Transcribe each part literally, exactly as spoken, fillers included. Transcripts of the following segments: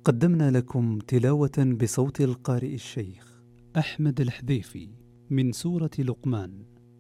قدمنا لكم تلاوة بصوت القارئ الشيخ أحمد الحذيفي من سورة لقمان.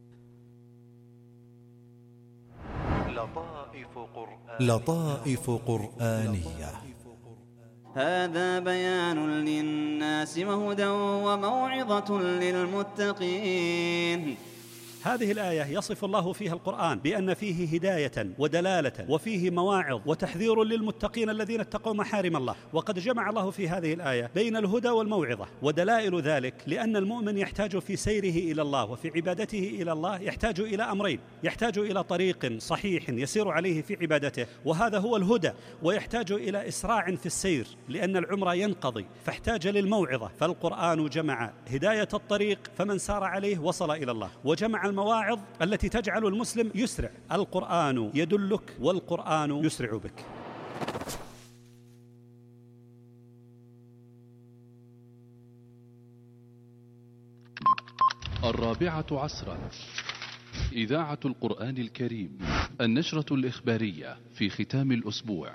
لطائف قرآنية, لطائف قرآنية. هذا بيان للناس وهدى وموعظة للمتقين. هذه الآية يصف الله فيها القرآن بأن فيه هداية ودلالة وفيه مواعظ وتحذير للمتقين الذين اتقوا محارم الله. وقد جمع الله في هذه الآية بين الهدى والموعظة، ودلائل ذلك لأن المؤمن يحتاج في سيره إلى الله وفي عبادته إلى الله يحتاج إلى أمرين: يحتاج إلى طريق صحيح يسير عليه في عبادته، وهذا هو الهدى، ويحتاج إلى إسراع في السير لأن العمر ينقضي فاحتاج للموعظة. فالقرآن جمع هداية الطريق فمن سار عليه وصل إلى الله، وجمع المواعظ التي تجعل المسلم يسرع. القرآن يدلك والقرآن يسرع بك. الرابعة عصرا، إذاعة القرآن الكريم، النشرة الإخبارية في ختام الأسبوع.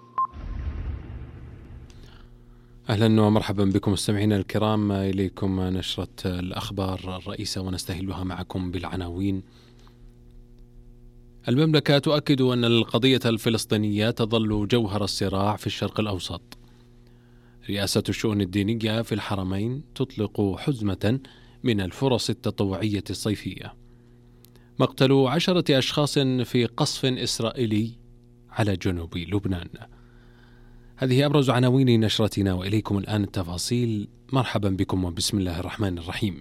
أهلا ومرحبا بكم مستمعينا الكرام، إليكم نشرة الأخبار الرئيسة ونستهلها معكم بالعناوين. المملكة تؤكد أن القضية الفلسطينية تظل جوهر الصراع في الشرق الأوسط. رئاسة الشؤون الدينية في الحرمين تطلق حزمة من الفرص التطوعية الصيفية. مقتل عشرة أشخاص في قصف إسرائيلي على جنوب لبنان. هذه أبرز عناوين نشرتنا، وإليكم الآن التفاصيل. مرحبا بكم وبسم الله الرحمن الرحيم.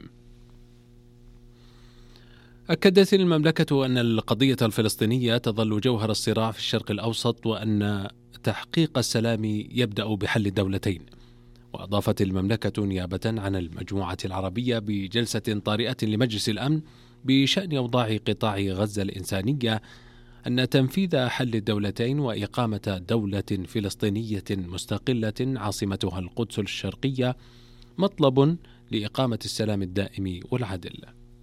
أكدت المملكة أن القضية الفلسطينية تظل جوهر الصراع في الشرق الأوسط، وأن تحقيق السلام يبدأ بحل الدولتين. وأضافت المملكة نيابة عن المجموعة العربية بجلسة طارئة لمجلس الأمن بشأن أوضاع قطاع غزة الإنسانية أن تنفيذ حل الدولتين وإقامة دولة فلسطينية مستقلة عاصمتها القدس الشرقية مطلب لإقامة السلام الدائم والعدل.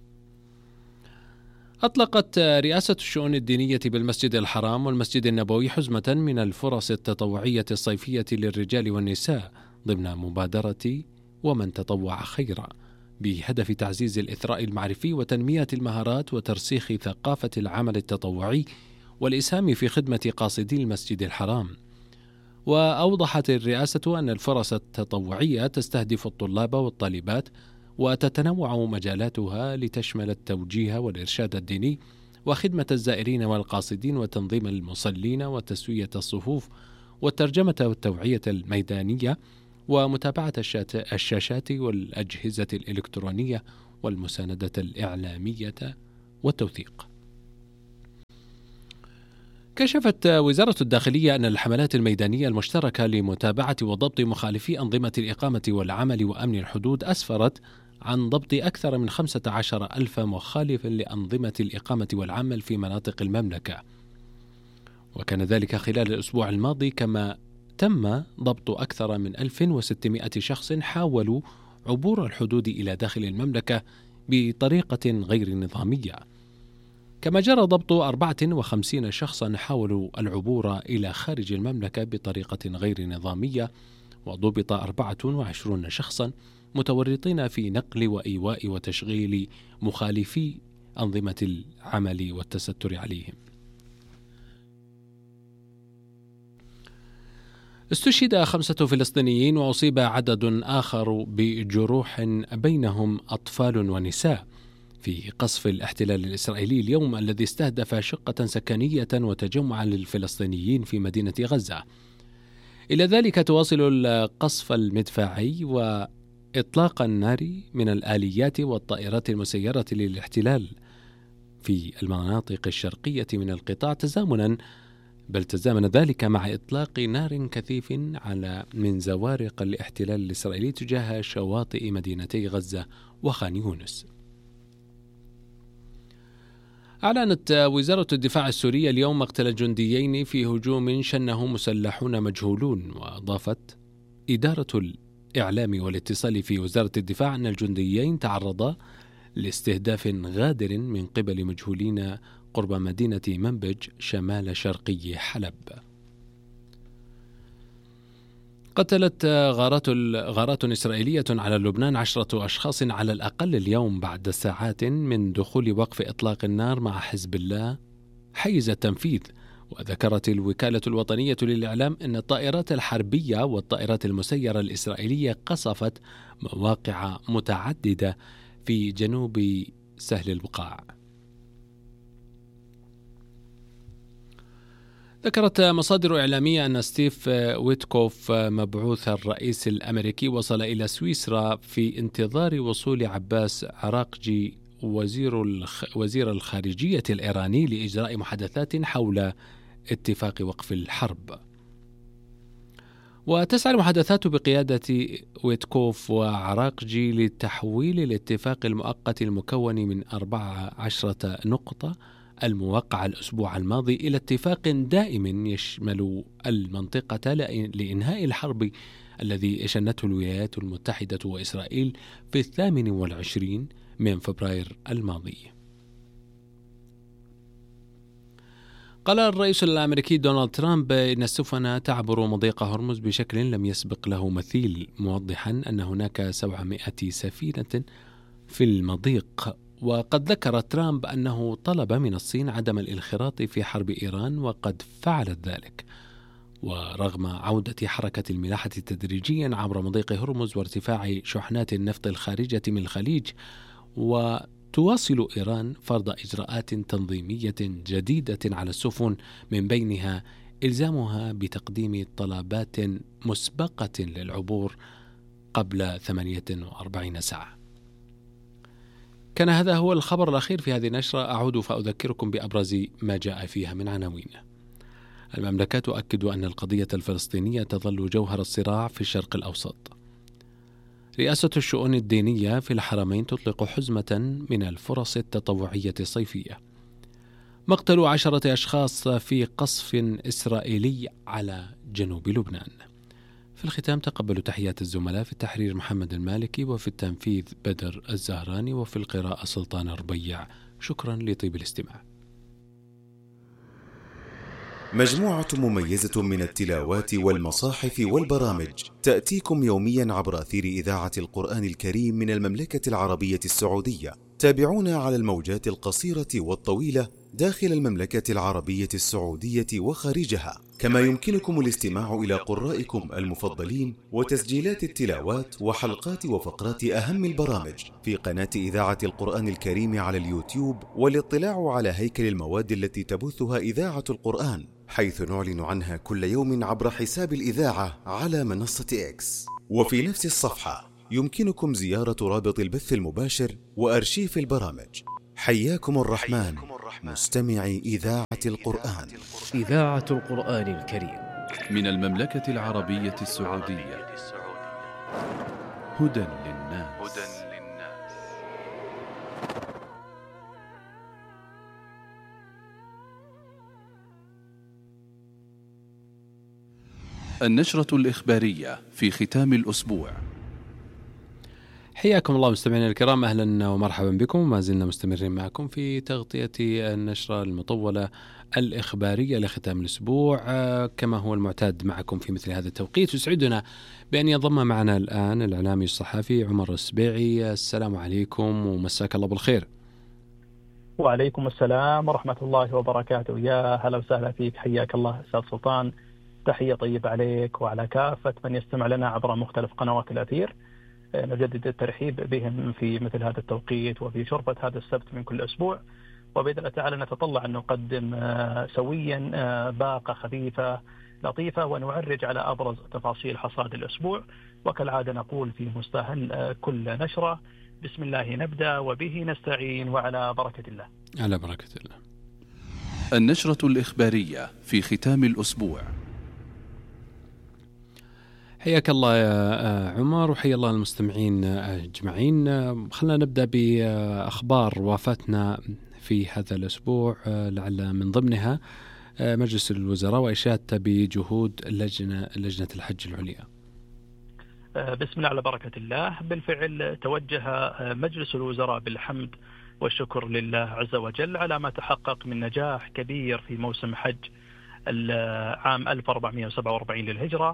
أطلقت رئاسة الشؤون الدينية بالمسجد الحرام والمسجد النبوي حزمة من الفرص التطوعية الصيفية للرجال والنساء ضمن مبادرة ومن تطوع خيرا، بهدف تعزيز الإثراء المعرفي وتنمية المهارات وترسيخ ثقافة العمل التطوعي والإسهام في خدمة قاصدي المسجد الحرام. وأوضحت الرئاسة أن الفرص التطوعية تستهدف الطلاب والطالبات، وتتنوع مجالاتها لتشمل التوجيه والإرشاد الديني وخدمة الزائرين والقاصدين وتنظيم المصلين وتسوية الصفوف والترجمة والتوعية الميدانية ومتابعة الشاشات والأجهزة الإلكترونية والمساندة الإعلامية والتوثيق. كشفت وزارة الداخلية أن الحملات الميدانية المشتركة لمتابعة وضبط مخالفي أنظمة الإقامة والعمل وأمن الحدود أسفرت عن ضبط أكثر من خمسة عشر ألف مخالف لأنظمة الإقامة والعمل في مناطق المملكة. وكان ذلك خلال الأسبوع الماضي، كما تم ضبط أكثر من ألف وستمائة شخص حاولوا عبور الحدود إلى داخل المملكة بطريقة غير نظامية. كما جرى ضبط أربعة وخمسين شخصا حاولوا العبور إلى خارج المملكة بطريقة غير نظامية، وضبط أربعة وعشرين شخصا متورطين في نقل وإيواء وتشغيل مخالفي أنظمة العمل والتستر عليهم. استشهد خمسة فلسطينيين وأصيب عدد آخر بجروح بينهم أطفال ونساء في قصف الاحتلال الإسرائيلي اليوم الذي استهدف شقة سكنية وتجمعا للفلسطينيين في مدينة غزة. إلى ذلك تواصل القصف المدفعي وإطلاق النار من الآليات والطائرات المسيرة للاحتلال في المناطق الشرقية من القطاع، تزامنا بل تزامن ذلك مع إطلاق نار كثيف على من زوارق الاحتلال الإسرائيلي تجاه شواطئ مدينتي غزة وخان يونس. أعلنت وزارة الدفاع السورية اليوم مقتل جنديين في هجوم شنه مسلحون مجهولون. وأضافت إدارة الإعلام والاتصال في وزارة الدفاع أن الجنديين تعرضا لاستهداف غادر من قبل مجهولين قرب مدينة منبج شمال شرقي حلب. قتلت غارات غارات إسرائيلية على لبنان عشرة أشخاص على الأقل اليوم بعد ساعات من دخول وقف إطلاق النار مع حزب الله حيز التنفيذ. وذكرت الوكالة الوطنية للإعلام أن الطائرات الحربية والطائرات المسيرة الإسرائيلية قصفت مواقع متعددة في جنوب سهل البقاع. ذكرت مصادر إعلامية أن ستيف ويتكوف مبعوث الرئيس الأمريكي وصل إلى سويسرا في انتظار وصول عباس عراقجي وزير وزير الخارجية الإيراني لإجراء محادثات حول اتفاق وقف الحرب. وتسعى المحادثات بقيادة ويتكوف وعراقجي لتحويل الاتفاق المؤقت المكون من أربع عشرة نقطة الموقع الأسبوع الماضي إلى اتفاق دائم يشمل المنطقة لإنهاء الحرب الذي شنته الولايات المتحدة وإسرائيل في الثامن والعشرين من فبراير الماضي. قال الرئيس الأمريكي دونالد ترامب إن السفن تعبر مضيق هرمز بشكل لم يسبق له مثيل، موضحا أن هناك سبعمائة سفينة في المضيق. وقد ذكر ترامب أنه طلب من الصين عدم الانخراط في حرب إيران وقد فعلت ذلك. ورغم عودة حركة الملاحة تدريجيا عبر مضيق هرمز وارتفاع شحنات النفط الخارجة من الخليج، وتواصل إيران فرض إجراءات تنظيمية جديدة على السفن، من بينها إلزامها بتقديم طلبات مسبقة للعبور قبل ثمانية وأربعين ساعة. كان هذا هو الخبر الأخير في هذه النشرة. أعود فأذكركم بأبرز ما جاء فيها من عناوين. المملكة تؤكد أن القضية الفلسطينية تظل جوهر الصراع في الشرق الأوسط. رئاسة الشؤون الدينية في الحرمين تطلق حزمة من الفرص التطوعية الصيفية. مقتل عشرة أشخاص في قصف إسرائيلي على جنوب لبنان. في الختام تقبلوا تحيات الزملاء في التحرير محمد المالكي، وفي التنفيذ بدر الزهراني، وفي القراءة سلطان الربيع. شكرا لطيب الاستماع. مجموعة مميزة من التلاوات والمصاحف والبرامج تأتيكم يوميا عبر أثير إذاعة القرآن الكريم من المملكة العربية السعودية. تابعونا على الموجات القصيرة والطويلة داخل المملكة العربية السعودية وخارجها، كما يمكنكم الاستماع إلى قرائكم المفضلين وتسجيلات التلاوات وحلقات وفقرات أهم البرامج في قناة إذاعة القرآن الكريم على اليوتيوب، والاطلاع على هيكل المواد التي تبثها إذاعة القرآن، حيث نعلن عنها كل يوم عبر حساب الإذاعة على منصة إكس. وفي نفس الصفحة يمكنكم زيارة رابط البث المباشر وأرشيف البرامج. حياكم الرحمن مستمعي إذاعة القرآن. إذاعة القرآن الكريم من المملكة العربية السعودية. هدى للناس. النشرة الإخبارية في ختام الأسبوع. حياكم الله مستمعينا الكرام، أهلا ومرحبا بكم. ما زلنا مستمرين معكم في تغطية النشرة المطولة الإخبارية لختام الأسبوع كما هو المعتاد معكم في مثل هذا التوقيت. يسعدنا بأن ينضم معنا الآن الإعلامي الصحفي عمر السبيعي. السلام عليكم ومساك الله بالخير. وعليكم السلام ورحمة الله وبركاته. يا هلا وسهلا فيك، حياك الله أستاذ سلطان. تحية طيبة عليك وعلى كافة من يستمع لنا عبر مختلف قنوات الأثير. نجدد الترحيب بهم في مثل هذا التوقيت وفي شرفة هذا السبت من كل أسبوع، وبإذن الله تعالى نتطلع أن نقدم سويا باقة خفيفة لطيفة ونعرج على أبرز تفاصيل حصاد الأسبوع. وكالعادة نقول في مستهل كل نشرة بسم الله نبدأ وبه نستعين وعلى بركة الله. على بركة الله. النشرة الإخبارية في ختام الأسبوع. حياك الله يا عمر وحيا الله المستمعين أجمعين. خلنا نبدأ بأخبار وافاتنا في هذا الأسبوع، لعل من ضمنها مجلس الوزراء وإشادته بجهود لجنة لجنة الحج العليا. بسم الله على بركة الله. بالفعل توجه مجلس الوزراء بالحمد والشكر لله عز وجل على ما تحقق من نجاح كبير في موسم حج العام ألف وأربعمائة وسبعة وأربعين للهجرة،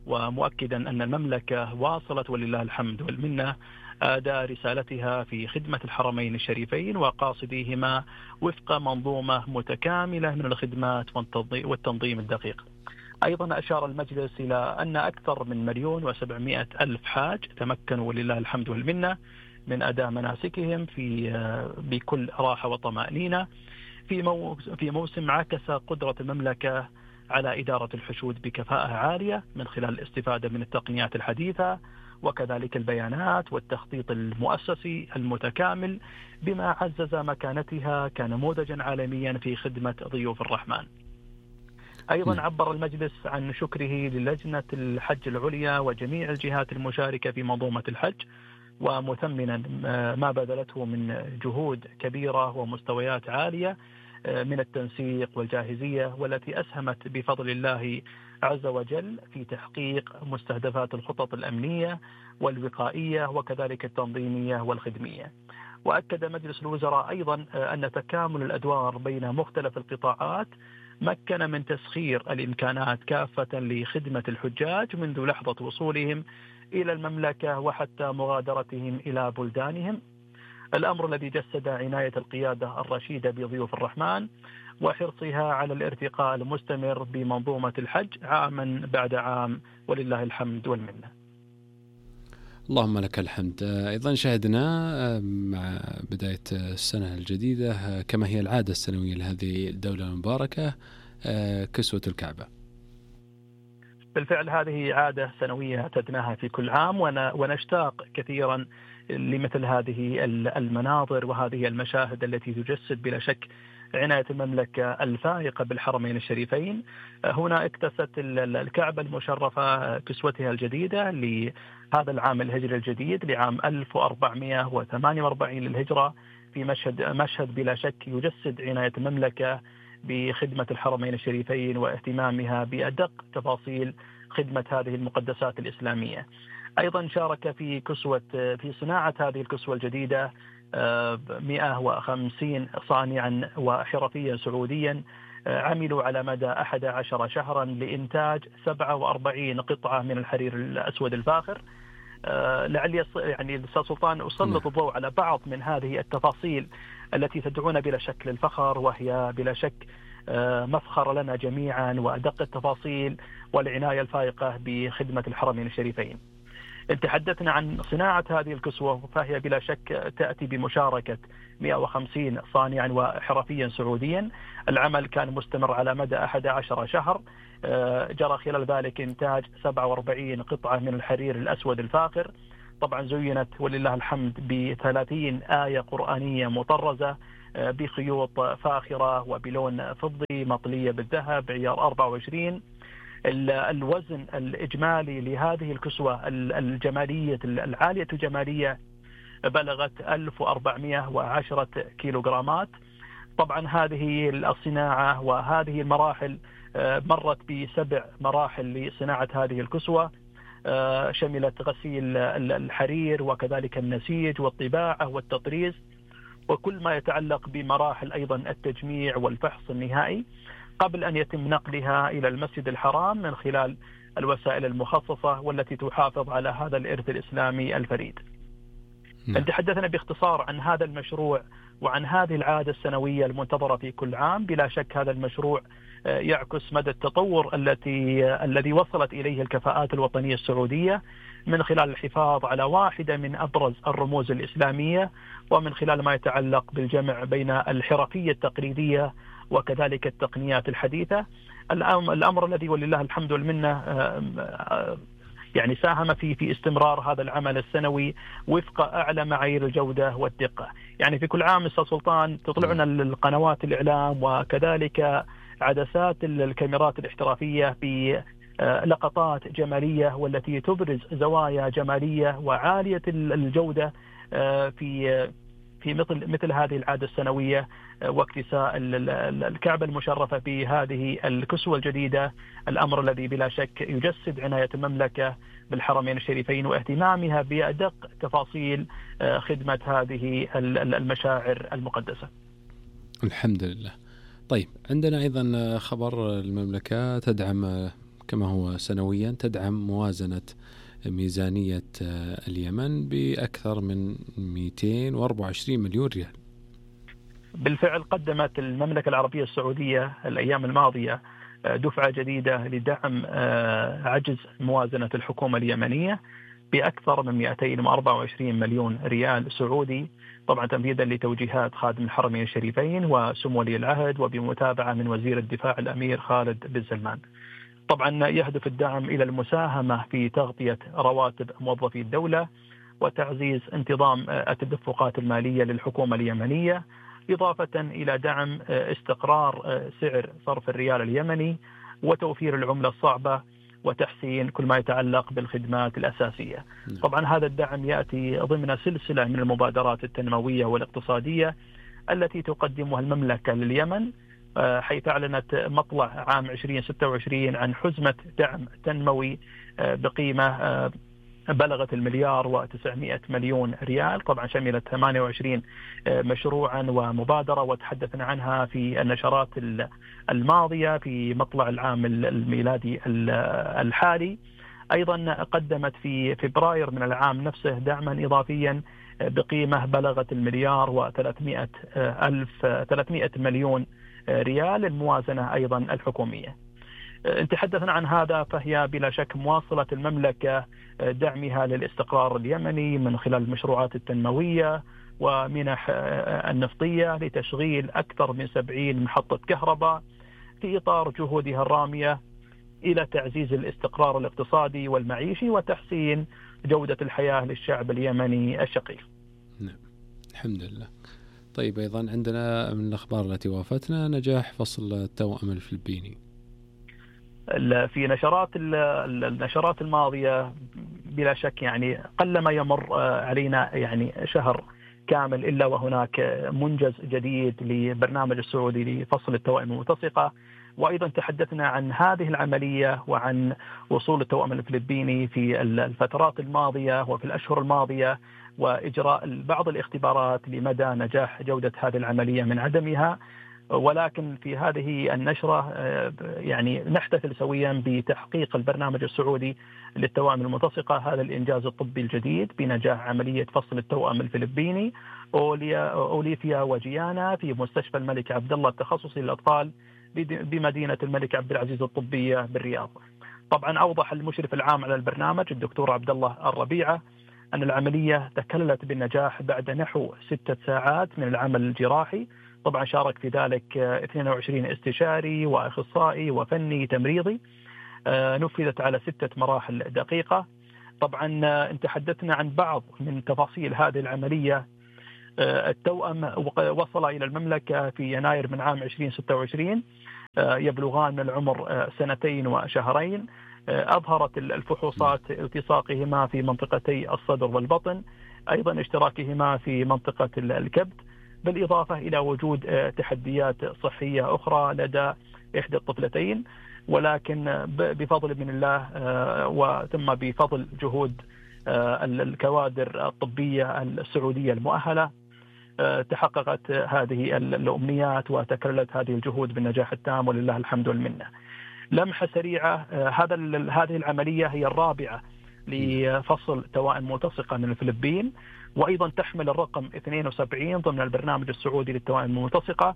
ومؤكدا أن المملكة واصلت ولله الحمد والمنة أداء رسالتها في خدمة الحرمين الشريفين وقاصديهما وفق منظومة متكاملة من الخدمات والتنظيم الدقيق. أيضا أشار المجلس إلى أن أكثر من مليون وسبعمائة ألف حاج تمكنوا ولله الحمد والمنة من أداء مناسكهم في بكل راحة وطمأنينة في مو في موسم عكس قدرة المملكة على إدارة الحشود بكفاءة عالية من خلال الاستفادة من التقنيات الحديثة وكذلك البيانات والتخطيط المؤسسي المتكامل، بما عزز مكانتها كنموذجا عالميا في خدمة ضيوف الرحمن. أيضا عبر المجلس عن شكره للجنة الحج العليا وجميع الجهات المشاركة في منظومة الحج، ومثمنا ما بذلته من جهود كبيرة ومستويات عالية من التنسيق والجاهزية، والتي أسهمت بفضل الله عز وجل في تحقيق مستهدفات الخطط الأمنية والوقائية وكذلك التنظيمية والخدمية. وأكد مجلس الوزراء أيضا أن تكامل الأدوار بين مختلف القطاعات مكن من تسخير الإمكانات كافة لخدمة الحجاج منذ لحظة وصولهم إلى المملكة وحتى مغادرتهم إلى بلدانهم، الأمر الذي جسد عناية القيادة الرشيدة بضيوف الرحمن وحرصها على الارتقاء المستمر بمنظومة الحج عاما بعد عام ولله الحمد والمنة. اللهم لك الحمد. أيضا شاهدنا مع بداية السنة الجديدة كما هي العادة السنوية لهذه الدولة المباركة كسوة الكعبة. بالفعل هذه عادة سنوية اعتدناها في كل عام، ونشتاق كثيرا لمثل هذه المناظر وهذه المشاهد التي تجسد بلا شك عناية المملكة الفائقة بالحرمين الشريفين. هنا اكتست الكعبة المشرفة كسوتها الجديدة لهذا العام الهجري الجديد لعام ألف وأربعمائة وثمانية وأربعين للهجرة، في مشهد مشهد بلا شك يجسد عناية المملكة بخدمة الحرمين الشريفين واهتمامها بأدق تفاصيل خدمة هذه المقدسات الإسلامية. أيضا شارك في كسوة في صناعة هذه الكسوة الجديدة مئة وخمسين صانعا وحرفيا سعوديا عملوا على مدى أحد عشر شهرا لإنتاج سبعة وأربعين قطعة من الحرير الأسود الفاخر. لعلي يعني الأستاذ سلطان أسلط الضوء على بعض من هذه التفاصيل التي تدعونا بلا شك للفخر، وهي بلا شك مفخر لنا جميعا وأدق التفاصيل والعناية الفائقة بخدمة الحرمين الشريفين. تحدثنا عن صناعة هذه الكسوة، فهي بلا شك تأتي بمشاركة مئة وخمسين صانعا وحرفيا سعوديا. العمل كان مستمر على مدى أحد عشر شهر، جرى خلال ذلك إنتاج سبعة وأربعين قطعة من الحرير الأسود الفاخر. طبعا زينت ولله الحمد بثلاثين آية قرآنية مطرزة بخيوط فاخرة وبلون فضي مطلية بالذهب عيار أربعة وعشرين. الوزن الإجمالي لهذه الكسوة الجمالية العالية الجمالية بلغت ألف وأربعمائة وعشرة كيلوغرامات. طبعا هذه الصناعة وهذه المراحل مرت بسبع مراحل لصناعة هذه الكسوة، شملت غسيل الحرير وكذلك النسيج والطباعة والتطريز وكل ما يتعلق بمراحل أيضا التجميع والفحص النهائي قبل أن يتم نقلها إلى المسجد الحرام من خلال الوسائل المخصصة والتي تحافظ على هذا الإرث الإسلامي الفريد. أنت تحدثنا باختصار عن هذا المشروع وعن هذه العادة السنوية المنتظرة في كل عام. بلا شك هذا المشروع يعكس مدى التطور التي الذي وصلت إليه الكفاءات الوطنية السعودية من خلال الحفاظ على واحدة من أبرز الرموز الإسلامية، ومن خلال ما يتعلق بالجمع بين الحرفية التقليدية وكذلك التقنيات الحديثة. الأمر الذي ولله الحمد والمنة يعني ساهم في في استمرار هذا العمل السنوي وفق أعلى معايير الجودة والدقة. يعني في كل عام أستاذ سلطان تطلعنا القنوات الإعلام وكذلك عدسات الكاميرات الاحترافية بلقطات جمالية والتي تبرز زوايا جمالية وعالية الجودة في في مثل مثل هذه العادة السنوية واكتساء الكعبة المشرفة بهذه الكسوة الجديدة، الأمر الذي بلا شك يجسد عناية المملكة بالحرمين الشريفين واهتمامها بأدق تفاصيل خدمة هذه المشاعر المقدسة. الحمد لله. طيب عندنا أيضا خبر المملكة تدعم كما هو سنويا تدعم موازنة ميزانية اليمن بأكثر من مئتين وأربعة وعشرين مليون ريال. بالفعل قدمت المملكة العربية السعودية الأيام الماضية دفعة جديدة لدعم عجز موازنة الحكومة اليمنية بأكثر من مئتين وأربعة وعشرين مليون ريال سعودي، طبعا تنفيذا لتوجيهات خادم الحرمين الشريفين وسمو ولي العهد وبمتابعة من وزير الدفاع الأمير خالد بن سلمان. طبعا يهدف الدعم إلى المساهمة في تغطية رواتب موظفي الدولة وتعزيز انتظام التدفقات المالية للحكومة اليمنية، إضافة إلى دعم استقرار سعر صرف الريال اليمني وتوفير العملة الصعبة وتحسين كل ما يتعلق بالخدمات الأساسية. طبعا هذا الدعم يأتي ضمن سلسلة من المبادرات التنموية والاقتصادية التي تقدمها المملكة لليمن، حيث أعلنت مطلع عام ألفين وستة وعشرين عن حزمة دعم تنموي بقيمة بلغت المليار وتسعمائة مليون ريال، طبعا شملت ثمانية وعشرين مشروعا ومبادرة وتحدثنا عنها في النشرات الماضية في مطلع العام الميلادي الحالي. أيضا قدمت في فبراير من العام نفسه دعما إضافيا بقيمة بلغت المليار وثلاثمائة ألف ثلاثمائة مليون ريال الموازنة أيضا الحكومية. إن تحدثنا عن هذا فهي بلا شك مواصلة المملكة دعمها للاستقرار اليمني من خلال المشروعات التنموية ومنح النفطية لتشغيل أكثر من سبعين محطة كهرباء في إطار جهودها الرامية إلى تعزيز الاستقرار الاقتصادي والمعيشي وتحسين جودة الحياة للشعب اليمني الشقيق. نعم الحمد لله. طيب أيضا عندنا من الأخبار التي وافتنا نجاح فصل التوأم الفلبيني. في نشرات النشرات الماضية بلا شك يعني قلما يمر علينا يعني شهر كامل إلا وهناك منجز جديد لبرنامج السعودي لفصل التوأم الملتصقة، وأيضا تحدثنا عن هذه العملية وعن وصول التوأم الفلبيني في الفترات الماضية وفي الأشهر الماضية وإجراء بعض الاختبارات لمدى نجاح جودة هذه العملية من عدمها. ولكن في هذه النشرة يعني نحتفل سويا بتحقيق البرنامج السعودي للتوأم الملتصقة هذا الإنجاز الطبي الجديد بنجاح عملية فصل التوأم الفلبيني أوليفيا وجيانا في مستشفى الملك عبد الله التخصصي للأطفال بمدينة الملك عبد العزيز الطبية بالرياض. طبعا أوضح المشرف العام على البرنامج الدكتور عبد الله الربيعة أن العملية تكللت بالنجاح بعد نحو ستة ساعات من العمل الجراحي. طبعا شارك في ذلك اثنين وعشرين استشاري وأخصائي وفني تمريضي، نفذت على ستة مراحل دقيقة. طبعا ان تحدثنا عن بعض من تفاصيل هذه العملية، التوأم وصل إلى المملكة في يناير من عام ألفين وستة وعشرين، يبلغان من العمر سنتين وشهرين. أظهرت الفحوصات التصاقهما في منطقتي الصدر والبطن، أيضا اشتراكهما في منطقة الكبد، بالإضافة إلى وجود تحديات صحية أخرى لدى إحدى الطفلتين. ولكن بفضل من الله وثم بفضل جهود الكوادر الطبية السعودية المؤهلة تحققت هذه الأمنيات وتكللت هذه الجهود بالنجاح التام ولله الحمد والمنة. لمحة سريعة، هذا هذه العملية هي الرابعة لفصل توائم ملتصقة من الفلبين، وأيضا تحمل الرقم اثنين وسبعين ضمن البرنامج السعودي للتوائم الملتصقة.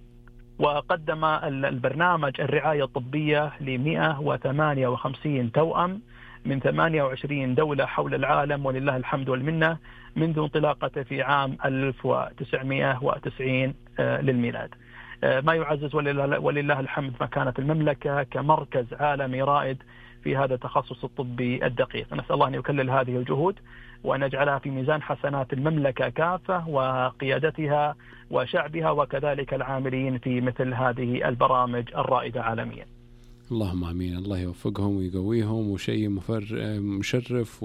وقدم البرنامج الرعاية الطبية ل مئة وثمانية وخمسين توأم من ثمانية وعشرين دولة حول العالم ولله الحمد والمنة منذ انطلاقته في عام ألف وتسعمائة وتسعين للميلاد، ما يعزز ولله الحمد مكانة المملكة كمركز عالمي رائد في هذا التخصص الطبي الدقيق. نسأل الله أن يكلل هذه الجهود وأن يجعلها في ميزان حسنات المملكة كافة وقيادتها وشعبها وكذلك العاملين في مثل هذه البرامج الرائدة عالميا. اللهم آمين. الله يوفقهم ويقويهم، وشيء مشرف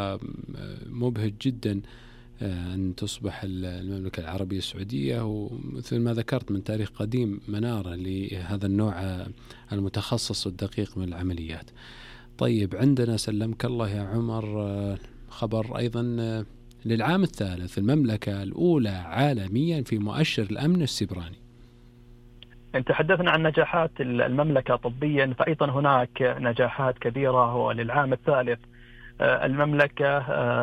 ومبهج جدا أن تصبح المملكة العربية السعودية، ومثل ما ذكرت من تاريخ قديم منارة لهذا النوع المتخصص والدقيق من العمليات. طيب عندنا سلمك الله يا عمر خبر أيضا للعام الثالث المملكة الأولى عالميا في مؤشر الأمن السيبراني. إن تحدثنا عن نجاحات المملكة طبيا، فأيضا هناك نجاحات كبيرة. وللعام الثالث المملكة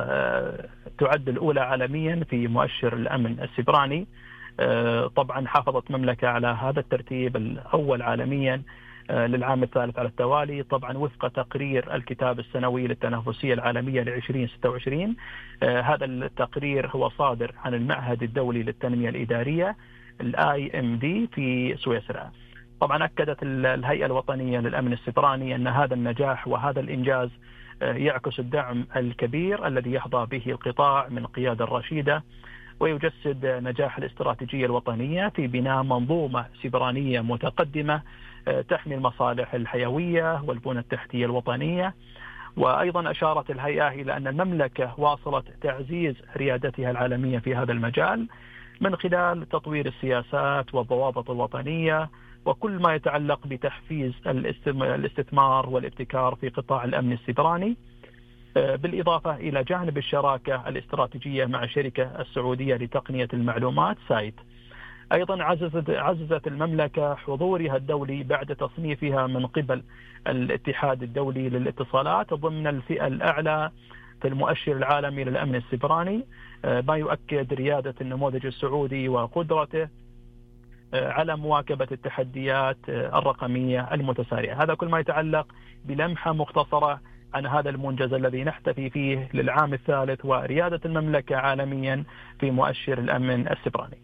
تعد الأولى عالميا في مؤشر الأمن السيبراني. طبعا حافظت المملكة على هذا الترتيب الأول عالميا للعام الثالث على التوالي، طبعا وفق تقرير الكتاب السنوي للتنافسية العالمية لعشرين ستة وعشرين. هذا التقرير هو صادر عن المعهد الدولي للتنمية الإدارية الآي إم دي في سويسرا. طبعا أكدت الهيئة الوطنية للأمن السيبراني أن هذا النجاح وهذا الإنجاز يعكس الدعم الكبير الذي يحظى به القطاع من قيادة رشيدة، ويجسد نجاح الاستراتيجية الوطنية في بناء منظومة سيبرانية متقدمة تحمي المصالح الحيوية والبنى التحتية الوطنية. وأيضا أشارت الهيئة إلى أن المملكة واصلت تعزيز ريادتها العالمية في هذا المجال من خلال تطوير السياسات والضوابط الوطنية وكل ما يتعلق بتحفيز الاستثمار والابتكار في قطاع الأمن السيبراني، بالإضافة إلى جانب الشراكة الاستراتيجية مع الشركة السعودية لتقنية المعلومات سايت. أيضا عززت, عززت المملكة حضورها الدولي بعد تصنيفها من قبل الاتحاد الدولي للاتصالات ضمن الفئة الأعلى في المؤشر العالمي للأمن السيبراني، ما يؤكد ريادة النموذج السعودي وقدرته على مواكبة التحديات الرقمية المتسارعة. هذا كل ما يتعلق بلمحة مختصرة عن هذا المنجز الذي نحتفي فيه للعام الثالث وريادة المملكة عالميا في مؤشر الأمن السيبراني.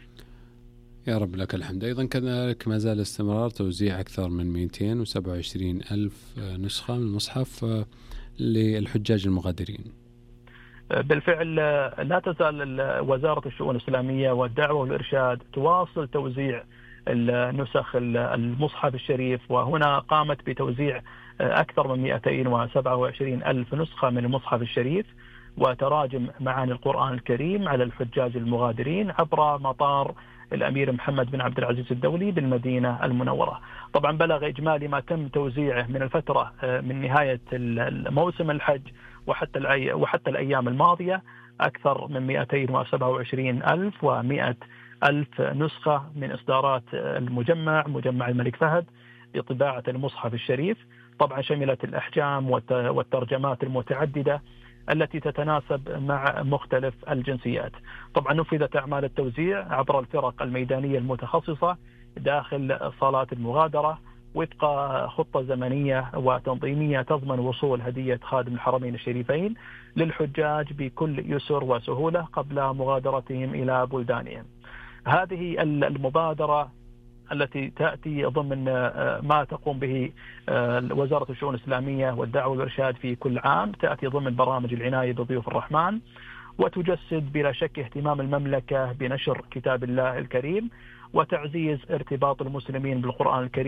يا رب لك الحمد. أيضا كذلك ما زال استمرار توزيع أكثر من مئتين وسبعة وعشرين ألف نسخة من المصحف للحجاج المغادرين. بالفعل لا تزال وزارة الشؤون الإسلامية والدعوة والإرشاد تواصل توزيع النسخ المصحف الشريف، وهنا قامت بتوزيع أكثر من مئتين وسبعة وعشرين ألف نسخة من المصحف الشريف وتراجم معاني القرآن الكريم على الحجاج المغادرين عبر مطار الأمير محمد بن عبد العزيز الدولي بالمدينة المنورة. طبعا بلغ إجمالي ما تم توزيعه من الفترة من نهاية موسم الحج وحتى الأي... وحتى الأيام الماضية أكثر من مئتين وسبعة وعشرين ألف ومئة ألف نسخة من إصدارات المجمع مجمع الملك فهد لطباعة المصحف الشريف. طبعا شملت الأحجام والترجمات المتعددة التي تتناسب مع مختلف الجنسيات. طبعا نفذت أعمال التوزيع عبر الفرق الميدانية المتخصصة داخل صالات المغادرة وفق خطة زمنية وتنظيمية تضمن وصول هدية خادم الحرمين الشريفين للحجاج بكل يسر وسهولة قبل مغادرتهم إلى بلدانهم. هذه المبادرة التي تأتي ضمن ما تقوم به وزارة الشؤون الإسلامية والدعوة والإرشاد في كل عام، تأتي ضمن برامج العناية بضيوف الرحمن، وتجسد بلا شك اهتمام المملكة بنشر كتاب الله الكريم وتعزيز ارتباط المسلمين بالقرآن الكريم